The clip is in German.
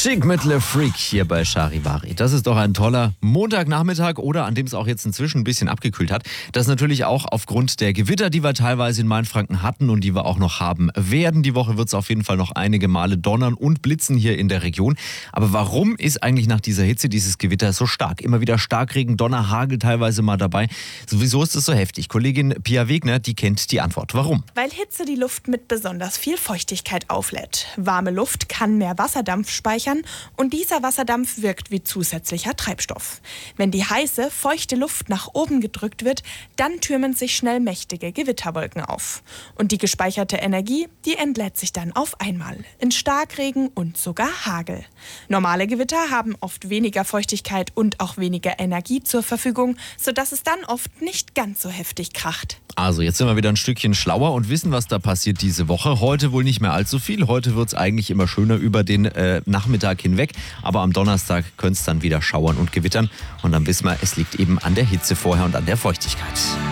Chic mit Le Freak hier bei Charivari. Das ist doch ein toller Montagnachmittag oder an dem es auch jetzt inzwischen ein bisschen abgekühlt hat. Das natürlich auch aufgrund der Gewitter, die wir teilweise in Mainfranken hatten und die wir auch noch haben werden. Die Woche wird es auf jeden Fall noch einige Male donnern und blitzen hier in der Region. Aber warum ist eigentlich nach dieser Hitze dieses Gewitter so stark? Immer wieder Starkregen, Donner, Hagel teilweise mal dabei. Sowieso ist es so heftig. Kollegin Pia Wegner, die kennt die Antwort. Warum? Weil Hitze die Luft mit besonders viel Feuchtigkeit auflädt. Warme Luft kann mehr Wasserdampf speichern und dieser Wasserdampf wirkt wie zusätzlicher Treibstoff. Wenn die heiße, feuchte Luft nach oben gedrückt wird, dann türmen sich schnell mächtige Gewitterwolken auf. Und die gespeicherte Energie, die entlädt sich dann auf einmal in Starkregen und sogar Hagel. Normale Gewitter haben oft weniger Feuchtigkeit und auch weniger Energie zur Verfügung, sodass es dann oft nicht ganz so heftig kracht. Also jetzt sind wir wieder ein Stückchen schlauer und wissen, was da passiert diese Woche. Heute wohl nicht mehr allzu viel. Heute wird es eigentlich immer schöner über den Nachmittag hinweg. Aber am Donnerstag könnte es dann wieder schauern und gewittern. Und dann wissen wir, es liegt eben an der Hitze vorher und an der Feuchtigkeit.